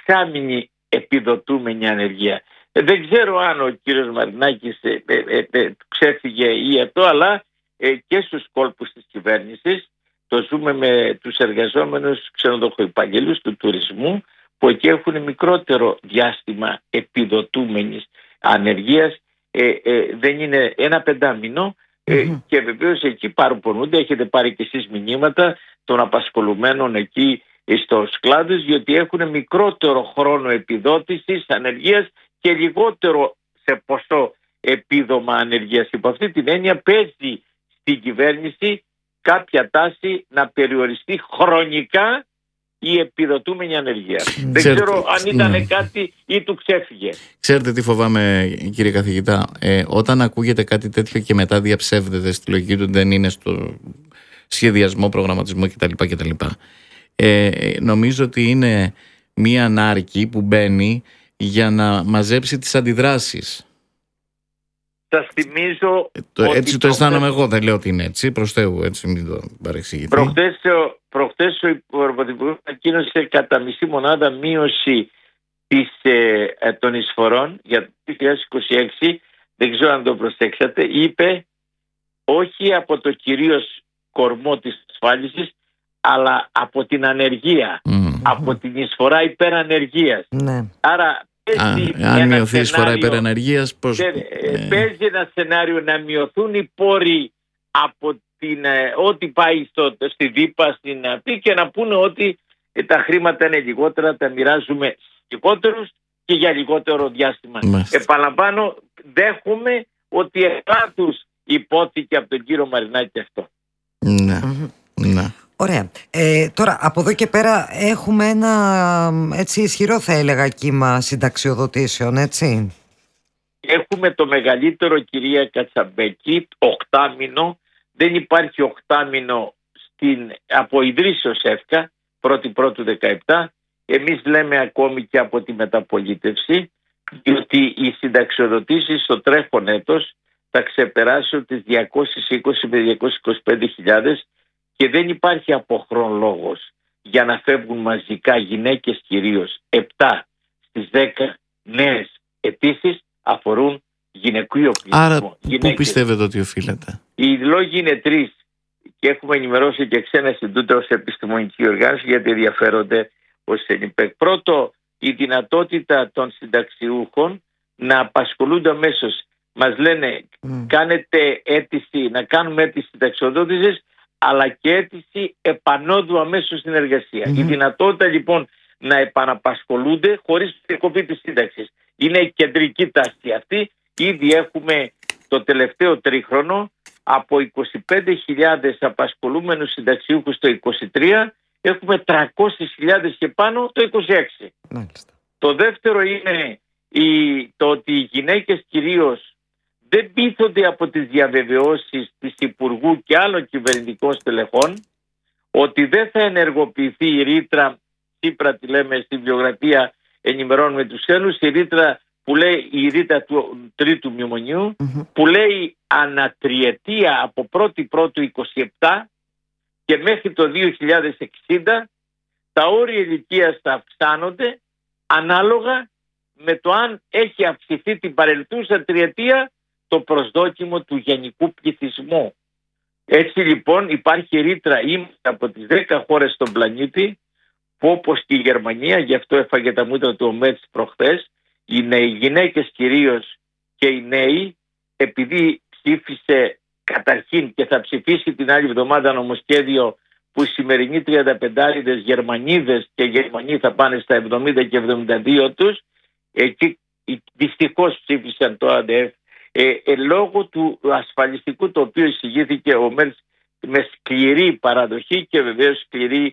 εξάμηνη επιδοτούμενη ανεργία. Δεν ξέρω αν ο κύριος Μαρινάκης ξέφυγε ή αυτό, αλλά και στους κόλπους της κυβέρνησης το ζούμε με τους εργαζόμενους ξενοδοχοϊπαγγελούς του τουρισμού, που εκεί έχουν μικρότερο διάστημα επιδοτούμενης ανεργίας, δεν είναι ένα πεντάμινο, και βεβαίως εκεί παραπονούνται, έχετε πάρει και εσείς μηνύματα των απασχολουμένων εκεί στους κλάδους, διότι έχουν μικρότερο χρόνο επιδότησης ανεργίας και λιγότερο σε ποσό επίδομα ανεργίας. Υπό αυτή την έννοια παίζει στην κυβέρνηση κάποια τάση να περιοριστεί χρονικά η επιδοτούμενη ανεργία. Δεν ξέρω αν ήταν κάτι ή του ξέφυγε. Ξέρετε τι φοβάμαι, κύριε καθηγητά? Όταν ακούγεται κάτι τέτοιο και μετά διαψεύδεται στη λογική του, δεν είναι στο σχεδιασμό, προγραμματισμό κτλ. Νομίζω ότι είναι μία νάρκη που μπαίνει για να μαζέψει τις αντιδράσεις. Σας θυμίζω έτσι το αισθάνομαι εγώ, δεν λέω ότι είναι έτσι, προς Θεού, έτσι μην το παρεξηγείτε. Προχτές ο Πρωθυπουργός ανακοίνωσε κατά μισή μονάδα μείωση των εισφορών για το 2026. Δεν ξέρω αν το προσέξατε. Είπε όχι από το κυρίως κορμό της ασφάλισης, αλλά από την ανεργία, από την εισφορά υπερανεργίας. Άρα αν μειωθεί η εισφορά υπερανεργίας, παίζει ένα σενάριο να μειωθούν οι πόροι από ό,τι πάει στη ΔΥΠΑ, στην αυτή, και να πούνε ότι τα χρήματα είναι λιγότερα, τα μοιράζουμε λιγότερους και για λιγότερο διάστημα. Επαναλαμβάνω, δέχομαι ότι τους υπόθηκε από τον κύριο Μαρινάκη αυτό. Ναι. Ωραία. Τώρα από εδώ και πέρα έχουμε ένα έτσι ισχυρό, θα έλεγα, κύμα συνταξιοδοτήσεων, έτσι. Έχουμε το μεγαλύτερο, κυρία Κατσαμπέκη, οκτάμινο. Δεν υπάρχει οκτάμινο από ιδρύσεως ΕΦΚΑ, 1η-1η-17. Εμείς λέμε ακόμη και από τη μεταπολίτευση, διότι οι συνταξιοδοτήσεις στο τρέχον έτος θα ξεπεράσουν τις 220 με 225.000 και δεν υπάρχει αποχρόν λόγος για να φεύγουν μαζικά γυναίκες, κυρίως 7 στις 10 νέες αιτήσεις αφορούν γυναικείο πληθυσμό. Άρα πού πιστεύετε ότι οφείλεται? Οι λόγοι είναι τρεις και έχουμε ενημερώσει και ξένα Ινστιτούτα ως επιστημονική οργάνωση, γιατί ενδιαφέρονται ως ΕΝΙΠΕΚ. Πρώτο, η δυνατότητα των συνταξιούχων να απασχολούνται αμέσως. Μας λένε κάνετε αίτηση, να κάνουμε αίτηση συνταξιοδότησης, αλλά και αίτηση επανόδου αμέσως στην εργασία. Η δυνατότητα λοιπόν να επαναπασχολούνται χωρίς περικοπή της σύνταξης είναι η κεντρική τάση αυτή. Ήδη έχουμε το τελευταίο τρίχρονο από 25.000 απασχολούμενους συνταξιούχους το 23, έχουμε 300.000 και πάνω το 26. Μάλιστα. Το δεύτερο είναι το ότι οι γυναίκες κυρίως δεν πείθονται από τις διαβεβαιώσεις της Υπουργού και άλλων κυβερνητικών στελεχών ότι δεν θα ενεργοποιηθεί η ρήτρα, Τσίπρα τη λέμε στη βιογραφία, ενημερώνουμε τους ξένους, η ρήτρα που λέει, η ρήτρα του τρίτου μνημονίου, που λέει ανατριετία από 1η-1η-27 και μέχρι το 2060 τα όρια ηλικίας θα αυξάνονται ανάλογα με το αν έχει αυξηθεί την παρελθούσα τριετία το προσδόκιμο του γενικού πληθυσμού. Έτσι λοιπόν υπάρχει ρήτρα, είμαστε από τις 10 χώρες στον πλανήτη που, όπως και η Γερμανία, γι' αυτό έφαγε τα μούτρα του ο Μέτς προχθές, οι γυναίκες κυρίως και οι νέοι, επειδή ψήφισε καταρχήν και θα ψηφίσει την άλλη εβδομάδα νομοσχέδιο που οι σημερινοί 35άριδες Γερμανίδες και Γερμανοί θα πάνε στα 70 και 72 τους, εκεί δυστυχώς ψήφισαν το ΑΔΕΦ, λόγω του ασφαλιστικού το οποίο εισηγήθηκε ο Μέρς με σκληρή παραδοχή και βεβαίως σκληρή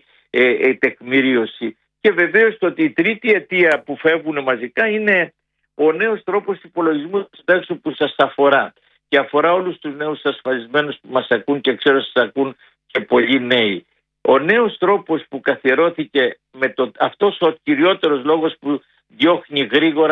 τεκμηρίωση. Και βεβαίως το ότι η τρίτη αιτία που φεύγουν μαζικά είναι ο νέος τρόπος υπολογισμού του συντάξεων που σας αφορά και αφορά όλους τους νέους ασφαλισμένους που μας ακούν και ξέρω σας ακούν και πολλοί νέοι. Ο νέος τρόπος που καθιερώθηκε με αυτός ο κυριότερος λόγος που διώχνει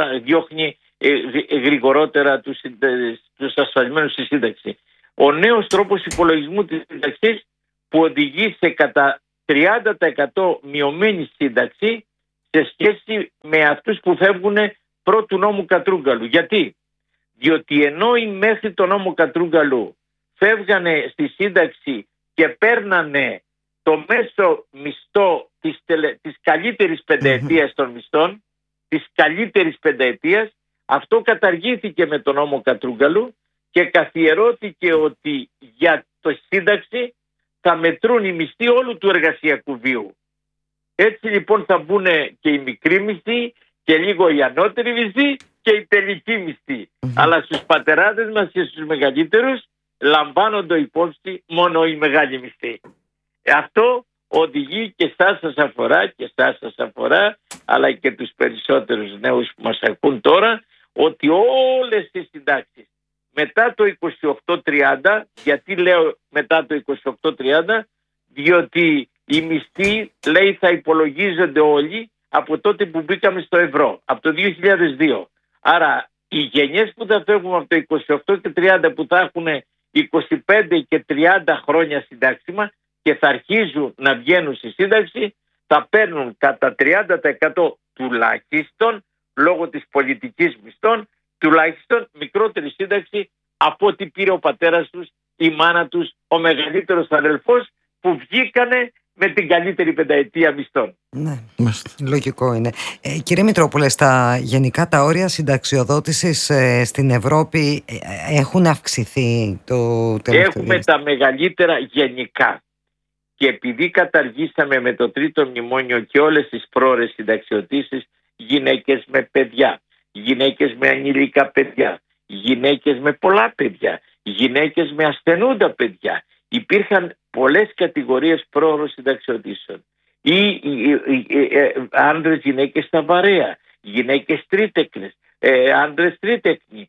γρηγορότερα τους ασφαλισμένους στη σύνταξη. Ο νέος τρόπος υπολογισμού της σύνταξης που οδηγεί σε κατά 30% μειωμένη σύνταξη σε σχέση με αυτούς που φεύγουν πρώτου νόμου Κατρούγκαλου. Γιατί? Διότι ενώ οι μέχρι το νόμο Κατρούγκαλου φεύγανε στη σύνταξη και παίρνανε το μέσο μισθό της καλύτερης πενταετίας των μισθών, της καλύτερης πενταετίας, αυτό καταργήθηκε με τον νόμο Κατρούγκαλου και καθιερώθηκε ότι για το σύνταξη θα μετρούν οι μισθοί όλου του εργασιακού βίου. Έτσι λοιπόν θα μπουν και οι μικροί μισθοί και λίγο οι ανώτεροι μισθοί και οι τελικοί μισθοί. Αλλά στους πατεράδες μας και στους μεγαλύτερους λαμβάνονται υπόψη μόνο οι μεγάλοι μισθοί. Αυτό οδηγεί και εσάς σας αφορά και εσάς σας αφορά, αλλά και τους περισσότερους νέους που μας ακούν τώρα, ότι όλες τις συντάξεις μετά το 28-30, γιατί λέω μετά το 28-30, διότι οι μισθοί, λέει, θα υπολογίζονται όλοι από τότε που μπήκαμε στο ευρώ, από το 2002. Άρα οι γενιές που θα φεύγουν από το 28 και 30 που θα έχουν 25 και 30 χρόνια συντάξιμα και θα αρχίζουν να βγαίνουν στη σύνταξη, θα παίρνουν κατά 30% τουλάχιστον, λόγω της πολιτικής μισθών, τουλάχιστον μικρότερη σύνταξη από ό,τι πήρε ο πατέρας τους, η μάνα τους, ο μεγαλύτερος αδελφός που βγήκανε με την καλύτερη πενταετία μισθών. Ναι, λογικό είναι. Κύριε Μητρόπουλε, στα γενικά τα όρια συνταξιοδότησης στην Ευρώπη έχουν αυξηθεί το τελευταίο? Έχουμε τα μεγαλύτερα γενικά. Και επειδή καταργήσαμε με το τρίτο μνημόνιο και όλες τις πρόορες συνταξιοδοτήσεις, γυναίκες με παιδιά, γυναίκες με ανήλικα παιδιά, γυναίκες με πολλά παιδιά, γυναίκες με ασθενούντα παιδιά. Υπήρχαν πολλές κατηγορίες πρόωρων συνταξιοδοτήσεων. Ή άνδρες, γυναίκες στα βαρέα, γυναίκες τρίτεκνες, άνδρες τρίτεκνοι,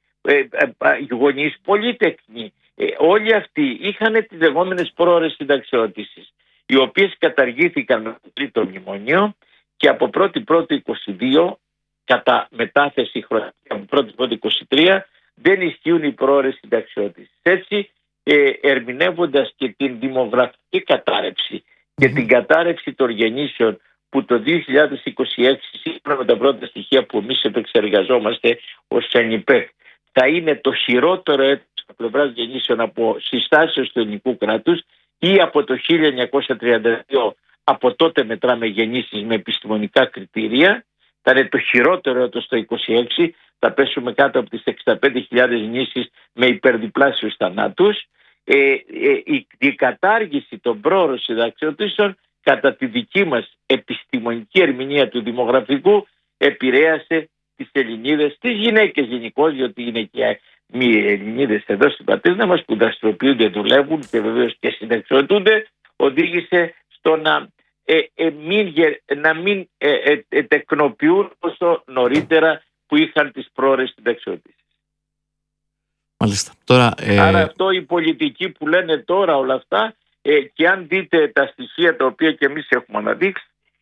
γονείς πολύτεκνοι. Όλοι αυτοί είχαν τις λεγόμενες πρόωρες συνταξιοδοτήσεις, οι οποίες καταργήθηκαν με το τρίτο μνημόνιο και από 1η-1η-22 κατά μετάθεση χρονιά από 1η-1η-23 δεν ισχύουν οι πρόωρες συνταξιοδοτήσεις. Έτσι, ερμηνεύοντας και την δημογραφική κατάρρευση και την κατάρρευση των γεννήσεων που το 2026, σύμφωνα με τα πρώτα στοιχεία που εμείς επεξεργαζόμαστε ως ΕΝΙΠΕΚ, θα είναι το χειρότερο έτος από πλευράς γεννήσεων από συστάσεις του ελληνικού κράτους, ή από το 1932, από τότε μετράμε γεννήσεις με επιστημονικά κριτήρια, θα είναι το χειρότερο έτος το 26, θα πέσουμε κάτω από τις 65.000 γεννήσεις με υπερδιπλάσιους θανάτους. Η κατάργηση των πρόωρων συνταξιοδοτήσεων κατά τη δική μας επιστημονική ερμηνεία του δημογραφικού επηρέασε τις Ελληνίδες, τις γυναίκες γενικώς, διότι είναι και μη Ελληνίδες εδώ στην πατρίδα μας που δραστηριοποιούνται, δουλεύουν και βεβαίως και συνταξιοδοτούνται, οδήγησε στο να μην τεκνοποιούν όσο νωρίτερα που είχαν τις πρόωρες συνταξιοδοτήσεις. Μάλιστα. Τώρα, άρα αυτό οι πολιτικοί που λένε τώρα όλα αυτά, και αν δείτε τα στοιχεία τα οποία και εμείς έχουμε αναδείξει,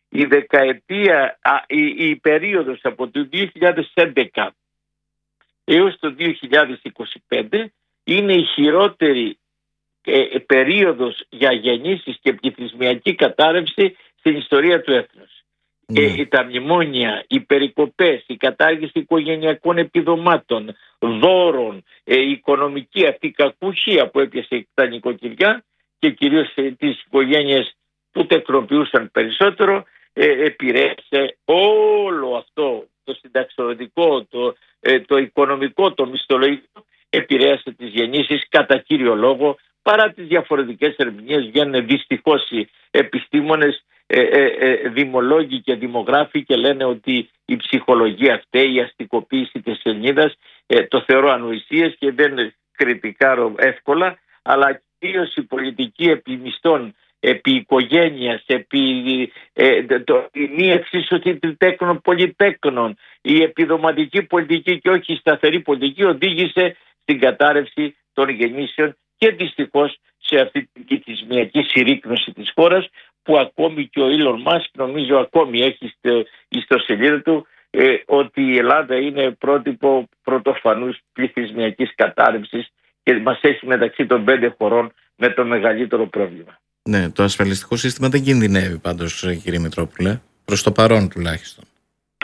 η περίοδος από το 2011 έως το 2025 είναι η χειρότερη περίοδος για γεννήσεις και πληθυσμιακή κατάρρευση στην ιστορία του έθνους. Τα μνημόνια, οι περικοπές, η κατάργηση οικογενειακών επιδομάτων, δώρων, η οικονομική αυτή κακουχία που έπιασε τα νοικοκυριά και κυρίως τις οικογένειες που τεκνοποιούσαν περισσότερο, επηρέασε όλο αυτό το συνταξιοδοτικό, το οικονομικό, το μισθολογικό, επηρέασε τις γεννήσεις κατά κύριο λόγο. Παρά τις διαφορετικές ερμηνείες βγαίνουν δυστυχώς οι επιστήμονες, δημολόγοι και δημογράφοι και λένε ότι η ψυχολογία φταίει, η αστικοποίηση της Ελληνίδας, το θεωρώ ανοησίες και δεν κριτικάρω εύκολα, αλλά κυρίως η πολιτική επί μισθών, επί οικογένειας, επί η μη εξίσωση τέκνων πολυτέκνων, η επιδοματική πολιτική και όχι η σταθερή πολιτική οδήγησε στην κατάρρευση των γεννήσεων και δυστυχώς σε αυτή την πληθυσμιακή συρρίκνωση της χώρας, που ακόμη και ο Elon Musk νομίζω ακόμη έχει στο ιστοσελίδα του ότι η Ελλάδα είναι πρότυπο πρωτοφανούς πληθυσμιακής κατάρρευσης και μας έχει μεταξύ των 5 χωρών με το μεγαλύτερο πρόβλημα. Ναι, το ασφαλιστικό σύστημα δεν κινδυνεύει πάντως, κύριε Μητρόπουλε, προς το παρόν τουλάχιστον.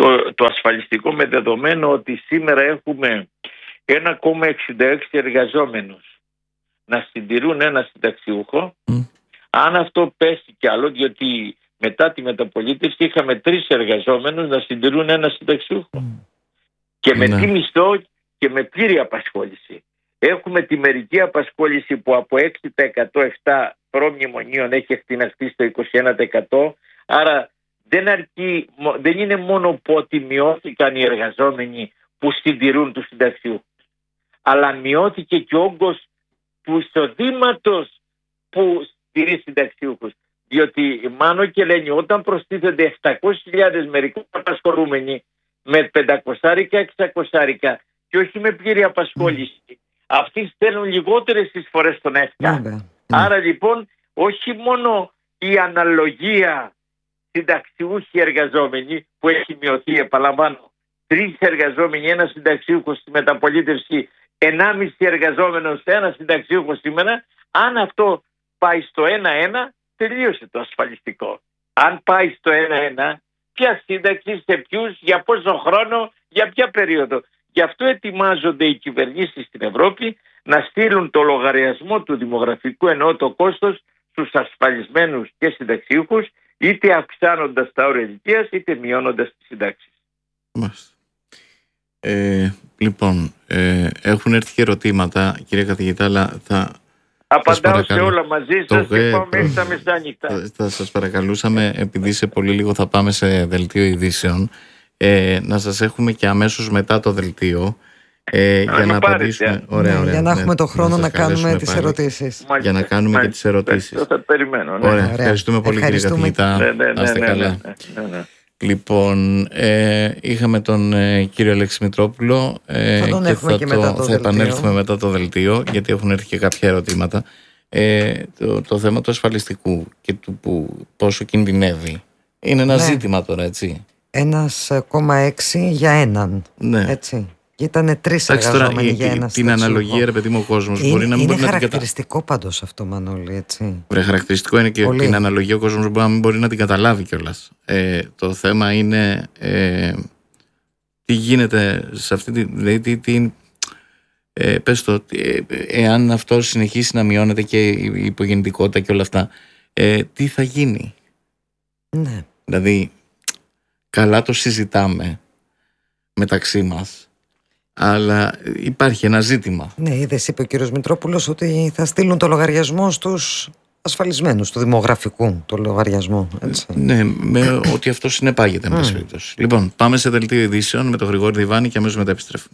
το ασφαλιστικό, με δεδομένο ότι σήμερα έχουμε 1,66 εργαζόμενους να συντηρούν ένα συνταξιούχο. Αν αυτό πέσει κι άλλο, διότι μετά τη μεταπολίτευση είχαμε 3 εργαζόμενους να συντηρούν ένα συνταξιούχο. Και με τι μισθό και με πλήρη απασχόληση. Έχουμε τη μερική απασχόληση που από 6% 7 προμνημονίων έχει εκτιναχθεί στο 21%. Άρα δεν είναι μόνο που ότι μειώθηκαν οι εργαζόμενοι που συντηρούν τους συνταξιούχους, αλλά μειώθηκε και ο όγκος του εισοδήματος που στηρεί συνταξιούχους. Διότι Μάνο και Ελένη, όταν προστίθενται 700.000 μερικούς απασχολούμενοι με 500-600 και όχι με πλήρη απασχόληση, αυτοί στέλνουν λιγότερες εισφορές στον ΕΦΚΑ. Άρα λοιπόν όχι μόνο η αναλογία συνταξιούχοι εργαζόμενοι που έχει μειωθεί, επαναλαμβάνω, 3 εργαζόμενοι, 1 συνταξιούχο στη μεταπολίτευση, 1,5 εργαζόμενος, 1 συνταξιούχο σήμερα. Αν αυτό πάει στο 1-1, τελείωσε το ασφαλιστικό. Αν πάει στο 1-1, ποια σύνταξη, σε ποιους, για πόσο χρόνο, για ποια περίοδο. Γι' αυτό ετοιμάζονται οι κυβερνήσεις στην Ευρώπη να στείλουν το λογαριασμό του δημογραφικού, ενώ το κόστος, στους ασφαλισμένους και συνταξιούχους, είτε αυξάνοντας τα όρια ηλικίας, είτε μειώνοντας τις συντάξεις. Λοιπόν, έχουν έρθει και ερωτήματα, κύριε καθηγητά, αλλά θα... Απαντάω σε όλα μαζί σας και πάω μέχρι τα μεσάνυχτα. Θα σας παρακαλούσαμε, επειδή σε πολύ λίγο θα πάμε σε δελτίο ειδήσεων, να σας έχουμε και αμέσως μετά το δελτίο, για να απαντήσουμε. Ωραία, για να έχουμε το χρόνο να κάνουμε τις ερωτήσεις. Για να κάνουμε και τις ερωτήσεις. Θα περιμένω. Ωραία, ευχαριστούμε πολύ, κύριε καθηγητά. Να είστε καλά. Λοιπόν, είχαμε τον κύριο Αλέξη Μητρόπουλο και θα επανέλθουμε μετά το δελτίο, γιατί έχουν έρθει και κάποια ερωτήματα. Το θέμα του ασφαλιστικού και του πόσο κινδυνεύει είναι ένα ζήτημα τώρα, έτσι. 1,6 για έναν, έτσι. Ήταν 3 εργαζόμενοι για ένα την αναλογία, ρε παιδί μου, ο κόσμος μπορεί να μην μπορεί να την καταλάβει. Είναι χαρακτηριστικό πάντως αυτό, Μανώλη, έτσι. Χαρακτηριστικό είναι και την αναλογία ο κόσμος μπορεί να μην μπορεί να την καταλάβει κιόλας. Το θέμα είναι τι γίνεται σε αυτή τη... Δηλαδή, πες το, εάν αυτό συνεχίσει να μειώνεται και η υπογεννητικότητα και όλα αυτά, τι θα γίνει. Ναι. Δηλαδή, καλά το συζητάμε μεταξύ μας, αλλά υπάρχει ένα ζήτημα. Ναι, είδες, είπε ο κύριος Μητρόπουλος ότι θα στείλουν το λογαριασμό στους ασφαλισμένους, του δημογραφικού το λογαριασμό, έτσι. Ναι, με ότι αυτό συνεπάγεται, εν πάση περιπτώσει. Λοιπόν, πάμε σε δελτίο ειδήσεων με τον Γρηγόρη Διβάνη και αμέσως μετά επιστρέφουμε.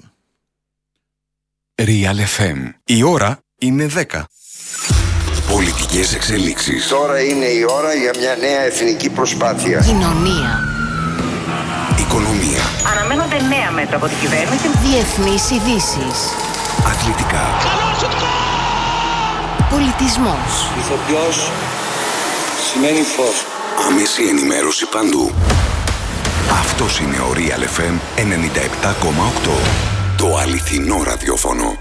Real FM. Η ώρα είναι 10. Πολιτικές εξελίξεις. Τώρα είναι η ώρα για μια νέα εθνική προσπάθεια. Κοινωνία. Οικονομία. Αναμένονται νέα μέτρα από την κυβέρνηση. Διεθνείς ειδήσεις. Αθλητικά. Πολιτισμός. Ηθοποιός σημαίνει φως. Άμεση ενημέρωση παντού. Αυτός είναι ο Real FM 97,8. Το αληθινό ραδιόφωνο.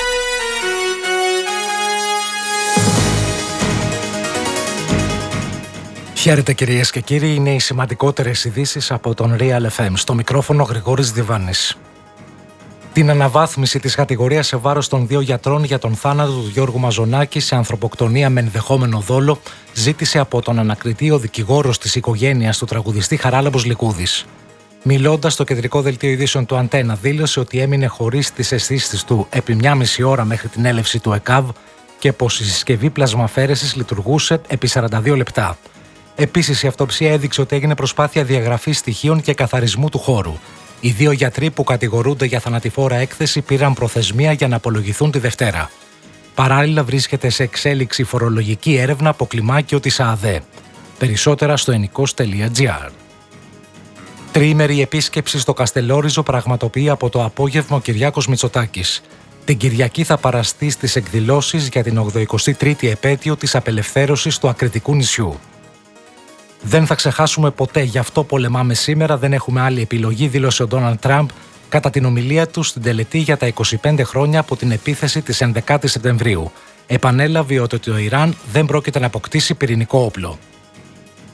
Χαίρετε κυρίες και κύριοι, είναι οι σημαντικότερες ειδήσεις από τον Real FM. Στο μικρόφωνο Γρηγόρης Διβάνης. Την αναβάθμιση της κατηγορίας σε βάρος των 2 γιατρών για τον θάνατο του Γιώργου Μαζονάκη σε ανθρωποκτονία με ενδεχόμενο δόλο ζήτησε από τον ανακριτή ο δικηγόρος της οικογένειας του τραγουδιστή Χαράλαμπος Λικούδης. Μιλώντας στο κεντρικό δελτίο ειδήσεων του Αντένα, δήλωσε ότι έμεινε χωρίς τις αισθήσεις του επί 1,5 ώρα μέχρι την έλευση του ΕΚΑΒ και πως η συσκευή πλασμαφέρεσης λειτουργούσε επί 42 λεπτά. Επίσης, η αυτοψία έδειξε ότι έγινε προσπάθεια διαγραφής στοιχείων και καθαρισμού του χώρου. Οι 2 γιατροί που κατηγορούνται για θανατηφόρα έκθεση πήραν προθεσμία για να απολογηθούν τη Δευτέρα. Παράλληλα, βρίσκεται σε εξέλιξη φορολογική έρευνα από κλιμάκιο της ΑΔΕ. Περισσότερα στο ενικός.gr. Τριήμερη επίσκεψη στο Καστελόριζο πραγματοποιεί από το απόγευμα ο Κυριάκος Μητσοτάκης. Την Κυριακή θα παραστεί στις εκδηλώσεις για την 83η επέτειο της απελευθέρωσης του ακριτικού νησιού. Δεν θα ξεχάσουμε ποτέ, γι' αυτό πολεμάμε σήμερα, δεν έχουμε άλλη επιλογή, δήλωσε ο Ντόναλντ Τραμπ κατά την ομιλία του στην τελετή για τα 25 χρόνια από την επίθεση της 11ης Σεπτεμβρίου. Επανέλαβε ότι το Ιράν δεν πρόκειται να αποκτήσει πυρηνικό όπλο.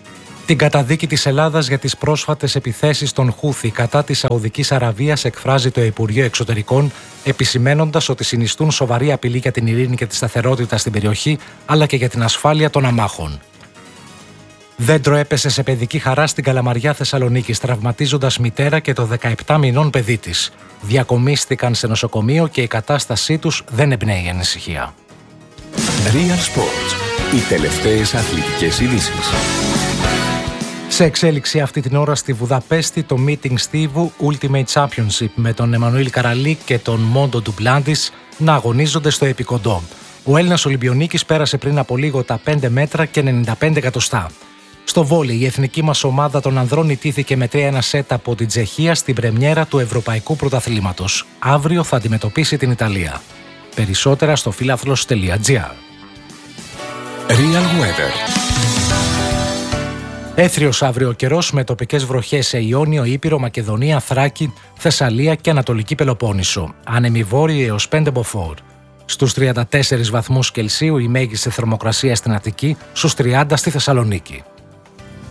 Την καταδίκη της Ελλάδας για τις πρόσφατες επιθέσεις των Χούθη κατά της Σαουδικής Αραβίας εκφράζει το Υπουργείο Εξωτερικών, επισημένοντας ότι συνιστούν σοβαρή απειλή για την ειρήνη και τη σταθερότητα στην περιοχή, αλλά και για την ασφάλεια των αμάχων. Δέντρο έπεσε σε παιδική χαρά στην Καλαμαριά Θεσσαλονίκης, τραυματίζοντας μητέρα και το 17 μηνών παιδί της. Διακομίστηκαν σε νοσοκομείο και η κατάστασή τους δεν εμπνέει ανησυχία. Real Sports. Οι τελευταίες αθλητικές ειδήσεις. Σε εξέλιξη αυτή την ώρα στη Βουδαπέστη το Meeting Στίβου Ultimate Championship με τον Εμμανουήλ Καραλίκ και τον Μόντο Ντουπλάντης να αγωνίζονται στο επικοντό. Ο Έλληνας Ολυμπιονίκης πέρασε πριν από λίγο τα 5 μέτρα και 95 εκατοστά. Στο βόλεϊ, η εθνική μας ομάδα των ανδρών ιτήθηκε με 3-1 σετ από την Τσεχία στην πρεμιέρα του Ευρωπαϊκού Πρωταθλήματος. Αύριο θα αντιμετωπίσει την Ιταλία. Περισσότερα στο φιλάθλος.gr. Real Weather. Έθριος αύριο ο καιρός με τοπικές βροχές σε Ιόνιο, Ήπειρο, Μακεδονία, Θράκη, Θεσσαλία και Ανατολική Πελοπόννησο. Άνεμοι βόρειοι έως 5 μποφόρ. Στους 34 βαθμούς Κελσίου η μέγιστη θερμοκρασία στην Αττική, στους 30 στη Θεσσαλονίκη.